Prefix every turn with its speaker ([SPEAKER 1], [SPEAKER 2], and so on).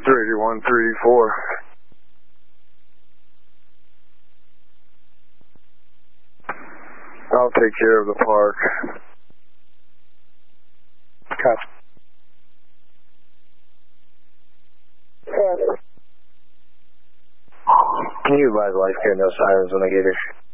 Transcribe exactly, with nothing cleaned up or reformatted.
[SPEAKER 1] thirty-one thirty-four. I'll take care of the park.
[SPEAKER 2] Copy.
[SPEAKER 1] Can you advise life care, no sirens when I get here?